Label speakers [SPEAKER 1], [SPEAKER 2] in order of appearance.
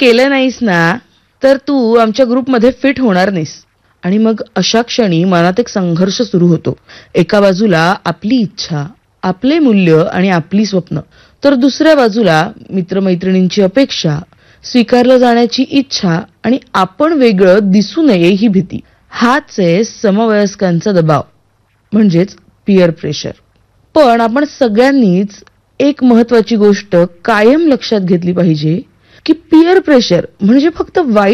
[SPEAKER 1] केलं नाहीस ना तर तू आमच्या ग्रुपमध्ये फिट होणार नाहीस. आणि मग अशा क्षणी मनात एक संघर्ष सुरू होतो. एका बाजूला आपली इच्छा, आपले मूल्य आणि आपली स्वप्न, तर दुसऱ्या बाजूला मित्रमैत्रिणींची अपेक्षा, स्वीकारलं जाण्याची इच्छा आणि आपण वेगळं दिसू नये ही भीती. हाच आहे समवयस्कांचा दबाव, म्हणजेच पियर प्रेशर. पण आपण सगळ्यांनीच एक महत्वाची गोष्ट कायम लक्षात घेतली पाहिजे की पियर प्रेशर म्हणजे फक्त वाईट